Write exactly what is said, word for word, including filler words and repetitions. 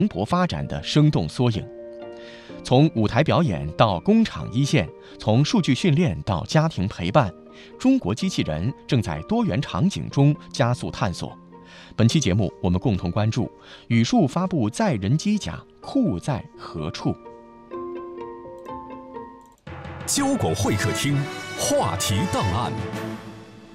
勃发展的生动缩影。从舞台表演到工厂一线，从数据训练到家庭陪伴，中国机器人正在多元场景中加速探索。本期节目，我们共同关注宇树发布载人机甲，酷在何处？ 交广会客厅，话题档案。